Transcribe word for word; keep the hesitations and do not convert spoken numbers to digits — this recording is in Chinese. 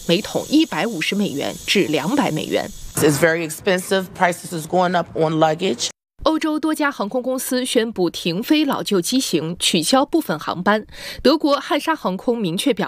每桶一百五十美元至两百美元。 It's very expensive. Prices is going up on luggage. 欧洲多家航空公司宣布停飞老旧机型，取消部分航班。德国汉莎航空明确表